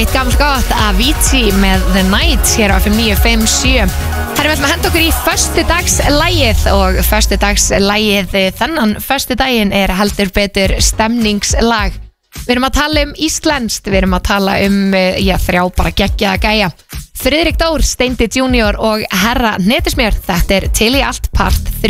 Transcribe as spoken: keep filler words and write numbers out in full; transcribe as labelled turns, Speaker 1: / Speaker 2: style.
Speaker 1: eitt gamalt gott Avicii með The Night hér á F M níu fimm sjö. Herrum við ætlum að henda okkur í föstudagslægið og föstudagslægið þennan föstudaginn er heldur betur stemningslag. Við erum að tala um íslenskt, við erum að tala um já, þrjá bara geggjaða gæja. Friðrik Dór, Steindi junior og Herra Netismér. Þetta er Til í allt part þrjú.